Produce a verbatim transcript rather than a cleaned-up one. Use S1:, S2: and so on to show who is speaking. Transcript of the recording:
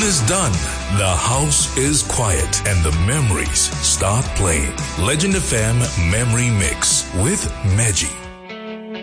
S1: is done, the house is quiet, and the memories start playing. Legend F M Memory Mix with Meji.